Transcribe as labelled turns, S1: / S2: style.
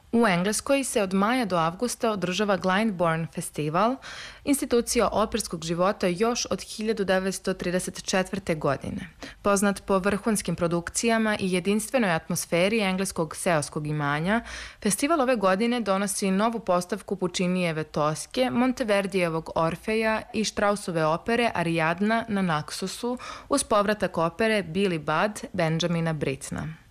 S1: U Engleskoj se od maja do avgusta održava Glyndebourne festival, institucija operskog života još od 1934. godine. Poznat po vrhunskim produkcijama i jedinstvenoj atmosferi engleskog seoskog imanja, festival ove godine donosi novu postavku Pučinijeve Toske, Monteverdijevog Orfeja i Štrausove opere Ariadna na Naksusu uz povratak opere Billy Budd Benjamina Brittna.